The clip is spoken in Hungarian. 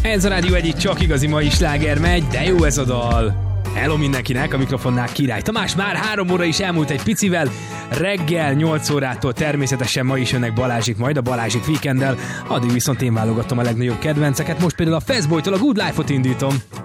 Ez a rádió egyik csak igazi mai sláger megy, de jó ez a dal. Hello mindenkinek, a mikrofonnál Király Tamás, már 3 óra is elmúlt egy picivel, reggel 8 órától természetesen ma is jönnek Balázsik, majd a Balázsik Weekenddel, addig viszont én válogatom a legnagyobb kedvenceket, most például a Fastboytól a Good Life-ot indítom.